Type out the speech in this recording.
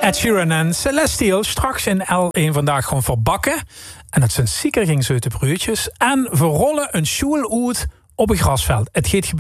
Ed Sheeran en Celestial straks in L1 vandaag gewoon verbakken. En het zijn zeker geen zoete broodjes. En verrollen een school uit op een grasveld. Het gaat